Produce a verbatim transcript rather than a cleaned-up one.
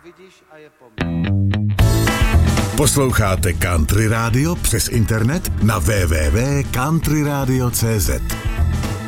vidíš a je poměr. Posloucháte Country Radio přes internet na w w w tečka country radio tečka c z.